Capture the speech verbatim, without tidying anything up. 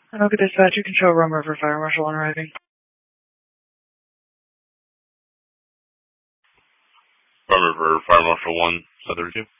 Anoka Dispatch, you control Rum River Fire Marshal one arriving. Rum River Fire Marshal one, Southern two.